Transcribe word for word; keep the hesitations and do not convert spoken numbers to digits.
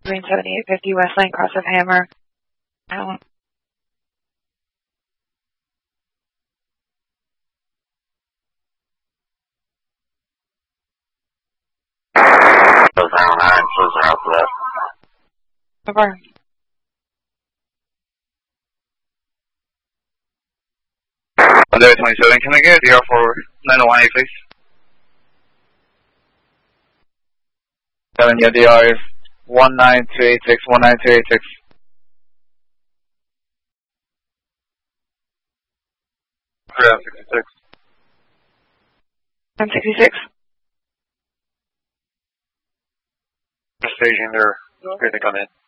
between seventy-eight fifty West Lane, cross of Hammer. Out. zero nine, closing out for that. Over. one zero twenty-seven, can I get D R for nine oh one eight, please? seven, your D R is one nine two eight six, one nine two eight six. Ground sixty-six. one sixty-six. Staging, they're ready to come in.